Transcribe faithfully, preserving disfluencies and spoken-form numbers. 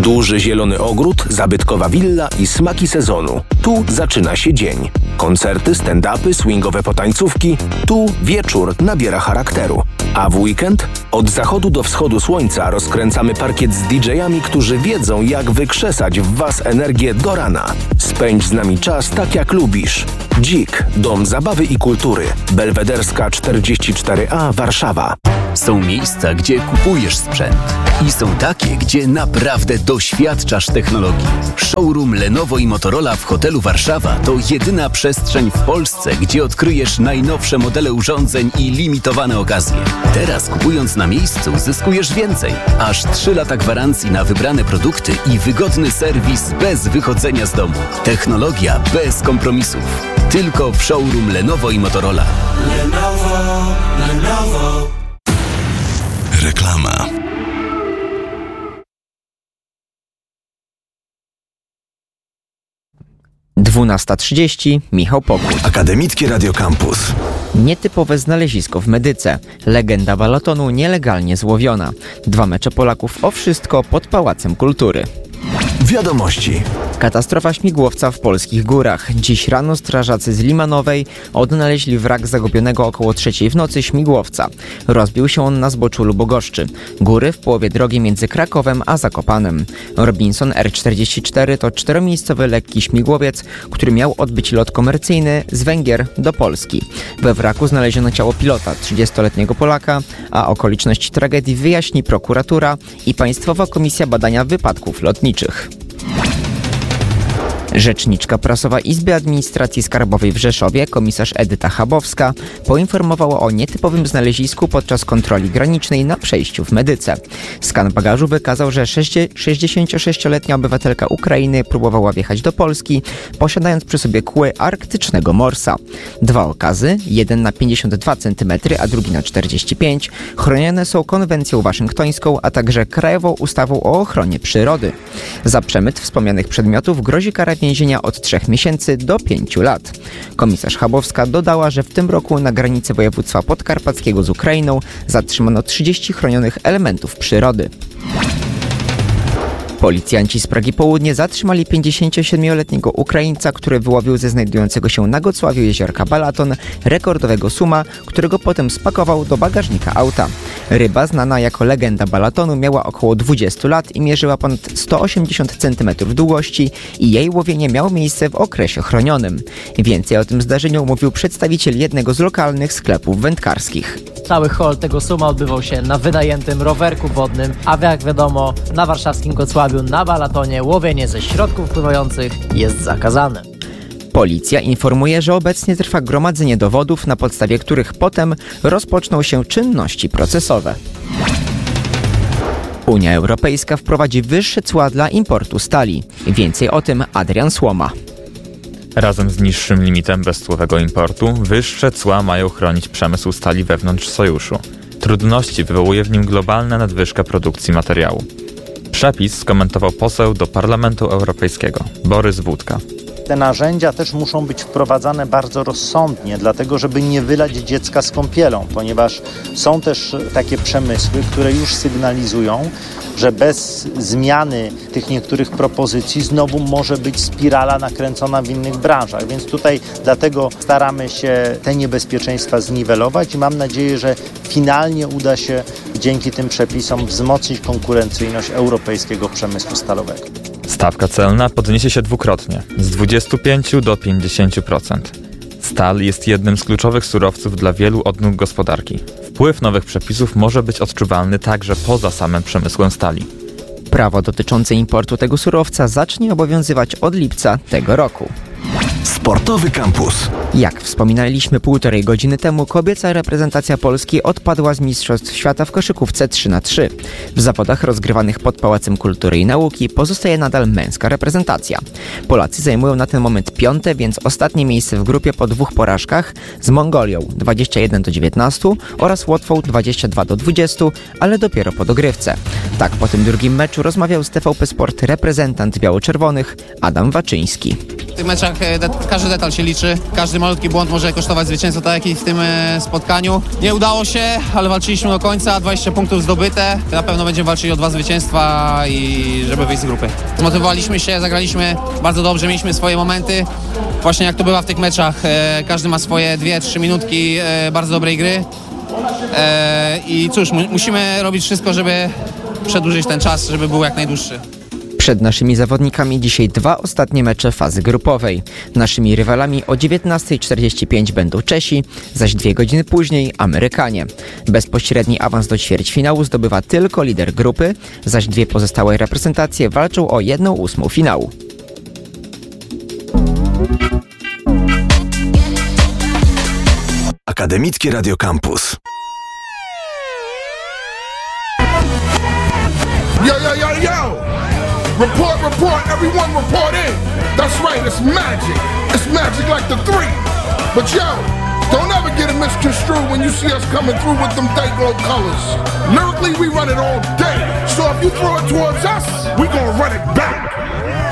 Duży zielony ogród, zabytkowa willa i smaki sezonu. Tu zaczyna się dzień. Koncerty, stand-upy, swingowe potańcówki. Tu wieczór nabiera charakteru. A w weekend? Od zachodu do wschodu słońca rozkręcamy parkiet z didżejami, którzy wiedzą, jak wykrzesać w Was energię do rana. Spędź z nami czas tak, jak lubisz. Dzik, Dom Zabawy i Kultury. Belwederska czterdzieści cztery A, Warszawa. Są miejsca, gdzie kupujesz sprzęt. I są takie, gdzie naprawdę doświadczasz technologii. Showroom Lenovo i Motorola w hotelu Warszawa to jedyna przestrzeń w Polsce, gdzie odkryjesz najnowsze modele urządzeń i limitowane okazje. Teraz kupując na miejscu zyskujesz więcej. Aż trzy lata gwarancji na wybrane produkty i wygodny serwis bez wychodzenia z domu. Technologia bez kompromisów. Tylko w showroom Lenovo i Motorola. Lenovo, Lenovo. Reklama. dwunasta trzydzieści, Michał Pokut. Akademickie Radio Campus. Nietypowe znalezisko w Medyce. Legenda balatonu nielegalnie złowiona. Dwa mecze Polaków o wszystko pod Pałacem Kultury. Wiadomości. Katastrofa śmigłowca w polskich górach. Dziś rano strażacy z Limanowej odnaleźli wrak zagubionego około trzeciej w nocy śmigłowca. Rozbił się on na zboczu Lubogoszczy. Góry w połowie drogi między Krakowem a Zakopanem. Robinson R czterdzieści cztery to czteromiejscowy lekki śmigłowiec, który miał odbyć lot komercyjny z Węgier do Polski. We wraku znaleziono ciało pilota, trzydziestoletniego Polaka, a okoliczności tragedii wyjaśni prokuratura i Państwowa Komisja Badania Wypadków Lotniczych. Rzeczniczka prasowa Izby Administracji Skarbowej w Rzeszowie, komisarz Edyta Chabowska, poinformowała o nietypowym znalezisku podczas kontroli granicznej na przejściu w Medyce. Skan bagażu wykazał, że sześćdziesięciosześcioletnia obywatelka Ukrainy próbowała wjechać do Polski, posiadając przy sobie kły arktycznego morsa. Dwa okazy, jeden na pięćdziesiąt dwa centymetry, a drugi na czterdzieści pięć, chronione są konwencją waszyngtońską, a także krajową ustawą o ochronie przyrody. Za przemyt wspomnianych przedmiotów grozi kara więzienia od trzech miesięcy do pięciu lat. Komisarz Chabowska dodała, że w tym roku na granicy województwa podkarpackiego z Ukrainą zatrzymano trzydzieści chronionych elementów przyrody. Policjanci z Pragi Południe zatrzymali pięćdziesięciosiedmioletniego Ukraińca, który wyłowił ze znajdującego się na Gocławiu jeziorka Balaton rekordowego suma, którego potem spakował do bagażnika auta. Ryba, znana jako legenda Balatonu, miała około dwadzieścia lat i mierzyła ponad sto osiemdziesiąt centymetrów długości i jej łowienie miało miejsce w okresie chronionym. Więcej o tym zdarzeniu mówił przedstawiciel jednego z lokalnych sklepów wędkarskich. Cały hol tego suma odbywał się na wynajętym rowerku wodnym, a jak wiadomo, na warszawskim Gocławiu na Balatonie łowienie ze środków pływających jest zakazane. Policja informuje, że obecnie trwa gromadzenie dowodów, na podstawie których potem rozpoczną się czynności procesowe. Unia Europejska wprowadzi wyższe cła dla importu stali. Więcej o tym Adrian Słoma. Razem z niższym limitem bezcłowego importu, wyższe cła mają chronić przemysł stali wewnątrz sojuszu. Trudności wywołuje w nim globalna nadwyżka produkcji materiału. Przepis skomentował poseł do Parlamentu Europejskiego Borys Budka. Te narzędzia też muszą być wprowadzane bardzo rozsądnie, dlatego żeby nie wylać dziecka z kąpielą, ponieważ są też takie przemysły, które już sygnalizują, że bez zmiany tych niektórych propozycji znowu może być spirala nakręcona w innych branżach. Więc tutaj dlatego staramy się te niebezpieczeństwa zniwelować i mam nadzieję, że finalnie uda się dzięki tym przepisom wzmocnić konkurencyjność europejskiego przemysłu stalowego. Stawka celna podniesie się dwukrotnie, z dwudziestu pięciu do pięćdziesięciu procent. Stal jest jednym z kluczowych surowców dla wielu odnóg gospodarki. Wpływ nowych przepisów może być odczuwalny także poza samym przemysłem stali. Prawo dotyczące importu tego surowca zacznie obowiązywać od lipca tego roku. Sportowy Campus. Jak wspominaliśmy półtorej godziny temu, kobieca reprezentacja Polski odpadła z Mistrzostw Świata w koszykówce trzy na trzy. W zawodach rozgrywanych pod Pałacem Kultury i Nauki pozostaje nadal męska reprezentacja. Polacy zajmują na ten moment piąte, więc ostatnie miejsce w grupie po dwóch porażkach z Mongolią dwadzieścia jeden do dziewiętnastu oraz Łotwą dwadzieścia dwa do dwudziestu, ale dopiero po dogrywce. Tak po tym drugim meczu rozmawiał z T V P Sport reprezentant biało-czerwonych Adam Waczyński. W tych meczach de- każdy detal się liczy, każdy malutki błąd może kosztować zwycięstwo, tak jak i w tym e, spotkaniu. Nie udało się, ale walczyliśmy do końca, dwadzieścia punktów zdobyte. Na pewno będziemy walczyli o dwa zwycięstwa i żeby wyjść z grupy. Zmotywowaliśmy się, zagraliśmy bardzo dobrze, mieliśmy swoje momenty. Właśnie jak to bywa w tych meczach, e, każdy ma swoje dwie, trzy minutki e, bardzo dobrej gry. E, I cóż, mu- musimy robić wszystko, żeby przedłużyć ten czas, żeby był jak najdłuższy. Przed naszymi zawodnikami dzisiaj dwa ostatnie mecze fazy grupowej. Naszymi rywalami o dziewiętnasta czterdzieści pięć będą Czesi, zaś dwie godziny później Amerykanie. Bezpośredni awans do ćwierćfinału zdobywa tylko lider grupy, zaś dwie pozostałe reprezentacje walczą o jedną ósmą finału. Akademickie Radio Campus. Yo, yo, yo, yo! Report, report, everyone report in! That's right, it's magic. It's magic like the three. But yo, don't ever get it misconstrued when you see us coming through with them Dayglow colors. Lyrically, we run it all day. So if you throw it towards us, we gonna run it back.